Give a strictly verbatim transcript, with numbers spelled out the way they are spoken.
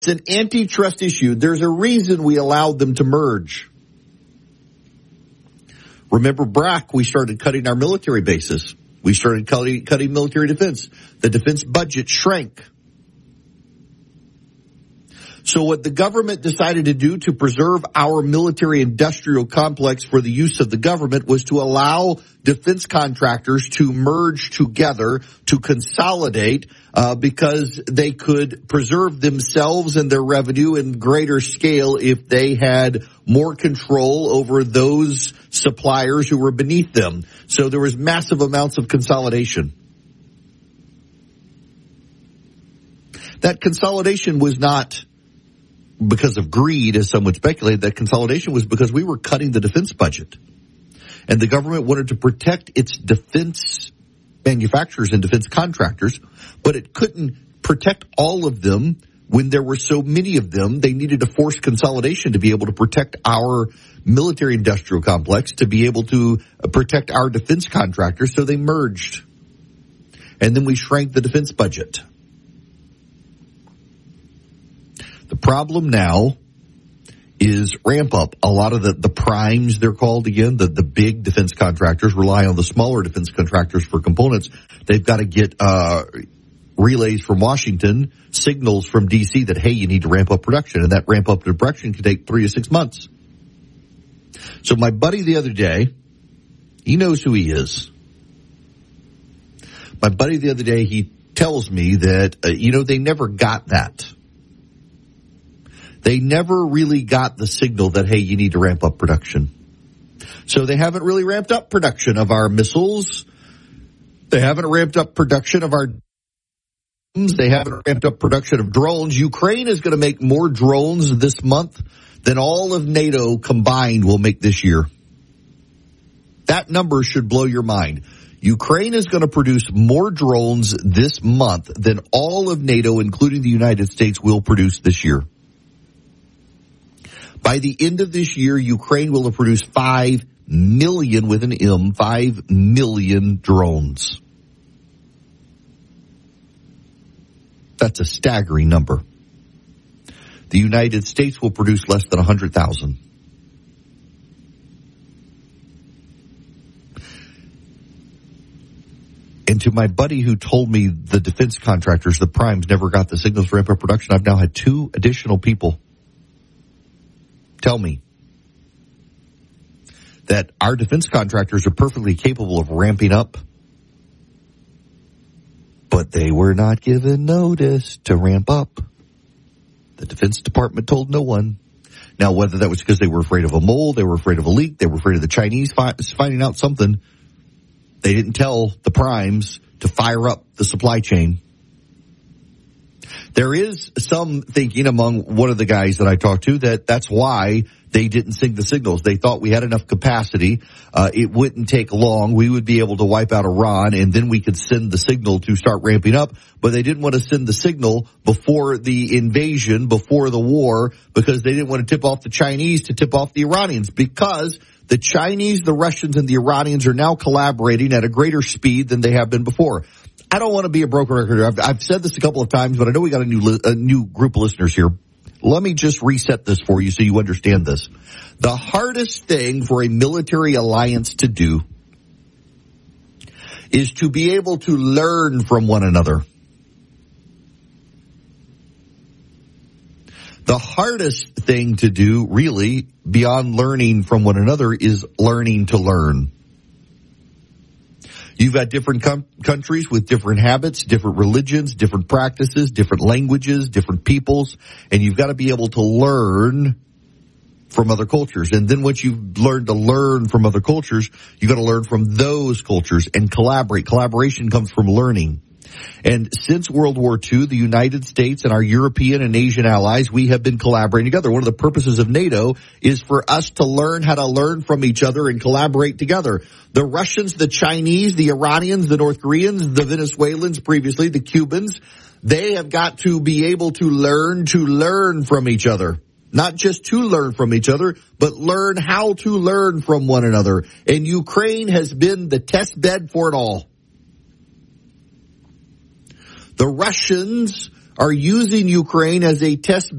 It's an antitrust issue. There's a reason we allowed them to merge. Remember B R A C, we started cutting our military bases. We started cutting, cutting military defense. The defense budget shrank. So what the government decided to do to preserve our military industrial complex for the use of the government was to allow defense contractors to merge together, to consolidate, uh, because they could preserve themselves and their revenue in greater scale if they had more control over those suppliers who were beneath them. So there was massive amounts of consolidation. That consolidation was not because of greed, as some would speculate. That consolidation was because we were cutting the defense budget. And the government wanted to protect its defense manufacturers and defense contractors, but it couldn't protect all of them when there were so many of them. They needed to force consolidation to be able to protect our military industrial complex, to be able to protect our defense contractors, so they merged. And then we shrank the defense budget. The problem now is ramp up. A lot of the, the primes, they're called again, the, the big defense contractors rely on the smaller defense contractors for components. They've got to get uh relays from Washington, signals from D C that, hey, you need to ramp up production. And that ramp up to production can take three to six months. So my buddy the other day, he knows who he is. My buddy the other day, he tells me that, uh, you know, they never got that. They never really got the signal that, hey, you need to ramp up production. So they haven't really ramped up production of our missiles. They haven't ramped up production of our drones. They haven't ramped up production of drones. Ukraine is going to make more drones this month than all of NATO combined will make this year. That number should blow your mind. Ukraine is going to produce more drones this month than all of NATO, including the United States, will produce this year. By the end of this year, Ukraine will have produced five million, with an M, five million drones. That's a staggering number. The United States will produce less than one hundred thousand. And to my buddy who told me the defense contractors, the primes, never got the signals for ramp up production, I've now had two additional people tell me that our defense contractors are perfectly capable of ramping up, but they were not given notice to ramp up. The Defense Department told no one. Now, whether that was because they were afraid of a mole, they were afraid of a leak, they were afraid of the Chinese fi- finding out something, they didn't tell the primes to fire up the supply chain. There is some thinking among one of the guys that I talked to that that's why they didn't send the signals. They thought we had enough capacity. Uh, it wouldn't take long. We would be able to wipe out Iran, and then we could send the signal to start ramping up. But they didn't want to send the signal before the invasion, before the war, because they didn't want to tip off the Chinese to tip off the Iranians, because the Chinese, the Russians, and the Iranians are now collaborating at a greater speed than they have been before. I don't want to be a broken record. I've, I've said this a couple of times, but I know we got a new, li- a new group of listeners here. Let me just reset this for you so you understand this. The hardest thing for a military alliance to do is to be able to learn from one another. The hardest thing to do, really, beyond learning from one another, is learning to learn. You've got different com- countries with different habits, different religions, different practices, different languages, different peoples, and you've got to be able to learn from other cultures. And then once you've learned to learn from other cultures, you've got to learn from those cultures and collaborate. Collaboration comes from learning. And since World War Two, the United States and our European and Asian allies, we have been collaborating together. One of the purposes of NATO is for us to learn how to learn from each other and collaborate together. The Russians, the Chinese, the Iranians, the North Koreans, the Venezuelans previously, the Cubans, they have got to be able to learn to learn from each other. Not just to learn from each other, but learn how to learn from one another. And Ukraine has been the test bed for it all. The Russians are using Ukraine as a test